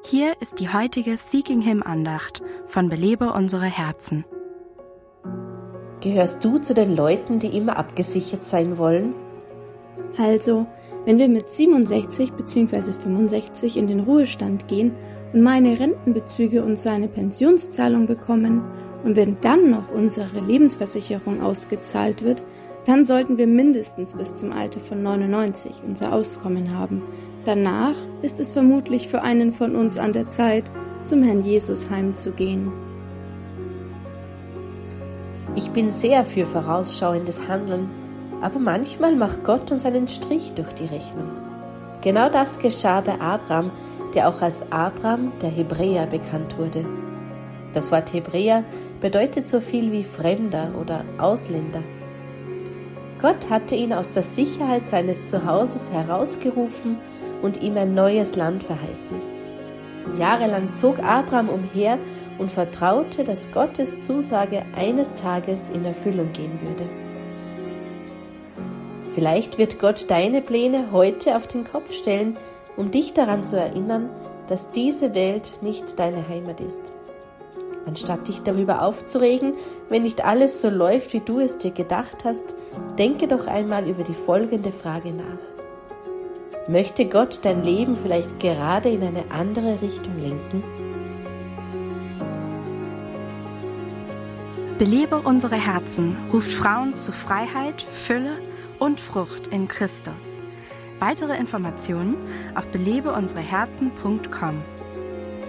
Hier ist die heutige Seeking Him Andacht von Belebe unsere Herzen. Gehörst du zu den Leuten, die immer abgesichert sein wollen? Also, wenn wir mit 67 bzw. 65 in den Ruhestand gehen und meine Rentenbezüge und so eine Pensionszahlung bekommen und wenn dann noch unsere Lebensversicherung ausgezahlt wird, dann sollten wir mindestens bis zum Alter von 99 unser Auskommen haben. Danach ist es vermutlich für einen von uns an der Zeit, zum Herrn Jesus heimzugehen. Ich bin sehr für vorausschauendes Handeln, aber manchmal macht Gott uns einen Strich durch die Rechnung. Genau das geschah bei Abraham, der auch als Abram der Hebräer bekannt wurde. Das Wort Hebräer bedeutet so viel wie Fremder oder Ausländer. Gott hatte ihn aus der Sicherheit seines Zuhauses herausgerufen und ihm ein neues Land verheißen. Jahrelang zog Abraham umher und vertraute, dass Gottes Zusage eines Tages in Erfüllung gehen würde. Vielleicht wird Gott deine Pläne heute auf den Kopf stellen, um dich daran zu erinnern, dass diese Welt nicht deine Heimat ist. Anstatt dich darüber aufzuregen, wenn nicht alles so läuft, wie du es dir gedacht hast, denke doch einmal über die folgende Frage nach. Möchte Gott dein Leben vielleicht gerade in eine andere Richtung lenken? Belebe unsere Herzen ruft Frauen zu Freiheit, Fülle und Frucht in Christus. Weitere Informationen auf belebeunsereherzen.com.